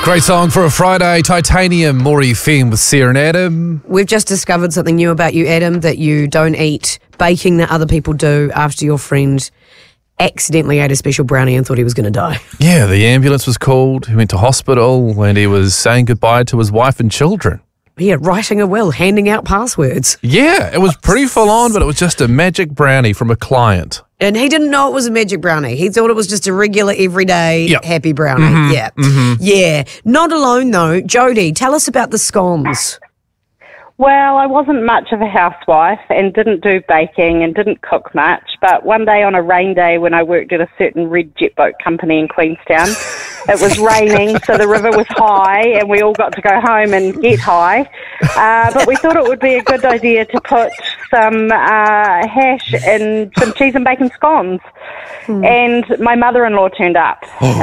Great song for a Friday. Titanium, Maury Finn with Sarah and Adam. We've just discovered something new about you, Adam, that you don't eat baking that other people do after your friend accidentally ate a special brownie and thought he was going to die. Yeah, the ambulance was called. He went to hospital and he was saying goodbye to his wife and children. Yeah, writing a will, handing out passwords. Yeah, it was pretty full on, but it was just a magic brownie from a client. And he didn't know it was a magic brownie. He thought it was just a regular, everyday, happy brownie. Yeah. Not alone, though. Jody, tell us about the scones. Well, I wasn't much of a housewife and didn't do baking and didn't cook much, but one day on a rain day when I worked at a certain red jet boat company in Queenstown, it was raining, so the river was high and we all got to go home and get high. But we thought it would be a good idea to put some hash and some cheese and bacon scones. And my mother-in-law turned up.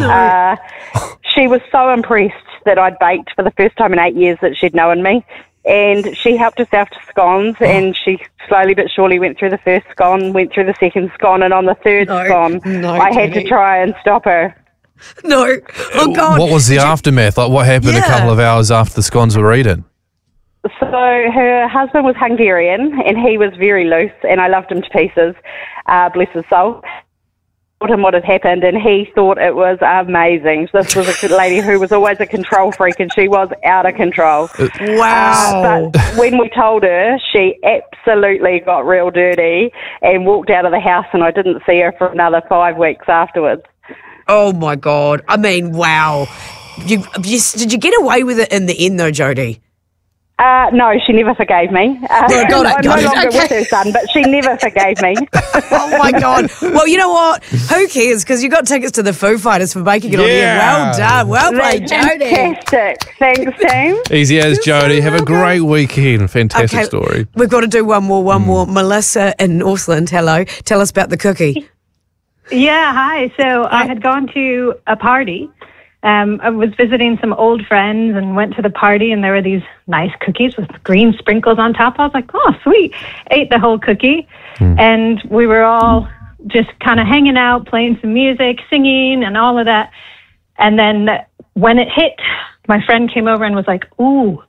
She was so impressed that I'd baked for the first time in 8 years that she'd known me. And she helped herself to scones, and she slowly but surely went through the first scone, went through the second scone, and on the third scone, I had to try and stop her. No. Oh, God. What was the aftermath? Like, what happened a couple of hours after the scones were eaten? So her husband was Hungarian, and he was very loose, and I loved him to pieces, bless his soul. Told him what had happened, and he thought it was amazing. This was a lady who was always a control freak, and she was out of control. Wow. But when we told her, she absolutely got real dirty and walked out of the house, and I didn't see her for another 5 weeks afterwards. Oh, my God. I mean, wow. Did you get away with it in the end, though, Jody? No, she never forgave me. Got it. I'm no longer with her son, but she never forgave me. Oh, my God. Well, you know what? Who cares? Because you got tickets to the Foo Fighters for making it on here. Well done. Well played, Jody. Fantastic. Thanks, team. Easy as, Jody. Have a great weekend. Fantastic story. We've got to do one more. Melissa in Northland, hello. Tell us about the cookie. Yeah, hi. So I had gone to a party. I was visiting some old friends and went to the party, and there were these nice cookies with green sprinkles on top. I was like, oh, sweet. Ate the whole cookie, and we were all just kind of hanging out, playing some music, singing, and all of that. And then when it hit, my friend came over and was like, ooh,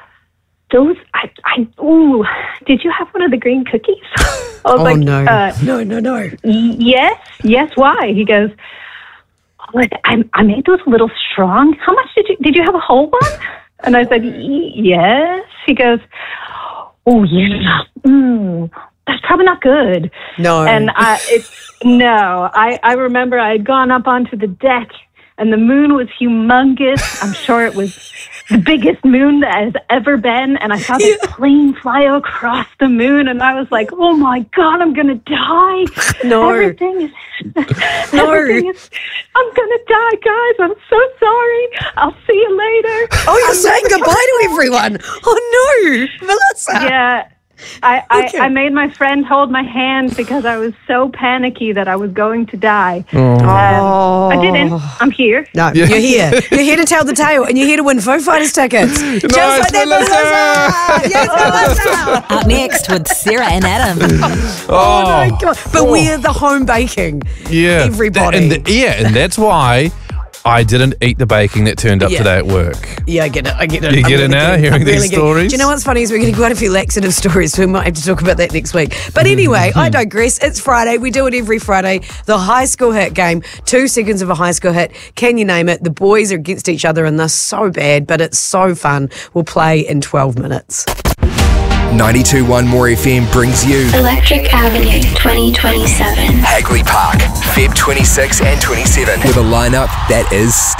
did you have one of the green cookies? I was like, no. Yes, why? He goes, I made those a little strong. How much did you have a whole one? And I said, yes. He goes, oh, yeah. That's probably not good. No. And I remember I had gone up onto the deck, and the moon was humongous. I'm sure it was the biggest moon that has ever been. And I saw this plane fly across the moon, and I was like, oh, my God, I'm going to die. No. Everything is, I'm going to die, guys. I'm so sorry. I'll see you later. Oh, you're saying goodbye to everyone. Oh, no. Melissa. Yeah. I made my friend hold my hand because I was so panicky that I was going to die. I didn't. I'm here. No, you're here. You're here to tell the tale, and you're here to win Foo Fighters tickets. Just like that, Melissa. Yes, Melissa. Up next with Sarah and Adam. Oh, my God. But we're the home baking. Yeah. Everybody. And that's why I didn't eat the baking that turned up today at work. Yeah, I get it. You get it now, hearing these stories? Do you know what's funny is we're getting quite a few laxative stories, so we might have to talk about that next week. But anyway, I digress. It's Friday. We do it every Friday. The high school hit game. 2 seconds of a high school hit. Can you name it? The boys are against each other, and they're so bad, but it's so fun. We'll play in 12 minutes. 92.1 More FM brings you Electric Avenue 2027. Hagley Park, Feb 26 and 27, with a lineup that is